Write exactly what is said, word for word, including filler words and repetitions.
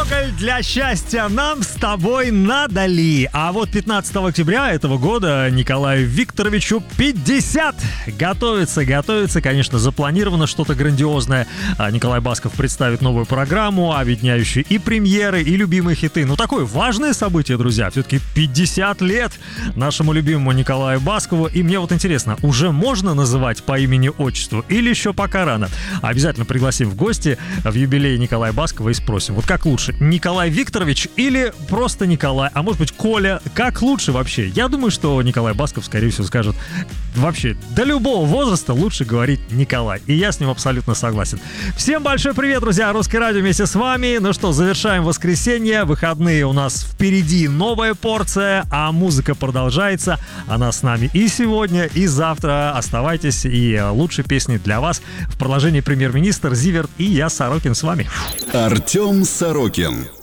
Соколь, для счастья нам с тобой надо ли? А вот пятнадцатого октября этого года Николаю Викторовичу пятьдесят. Готовится, готовится, конечно, запланировано что-то грандиозное. Николай Басков представит новую программу, объединяющую и премьеры, и любимые хиты. Ну, такое важное событие, друзья. Все-таки пятьдесят лет нашему любимому Николаю Баскову. И мне вот интересно, уже можно называть по имени-отчеству или еще пока рано? Обязательно пригласим в гости в юбилей Николая Баскова и спросим, вот как лучше, Николай Викторович или просто Николай, а может быть Коля, как лучше вообще? Я думаю, что Николай Басков, скорее всего, скажет, вообще, до любого возраста лучше говорить Николай, и я с ним абсолютно согласен. Всем большой привет, друзья, Русское радио вместе с вами. Ну что, завершаем воскресенье, выходные у нас впереди новая порция, а музыка продолжается, она с нами и сегодня, и завтра. Оставайтесь, и лучшие песни для вас в продолжении премьер-министр Зиверт и я, Сорокин, с вами. Артем Сорокин.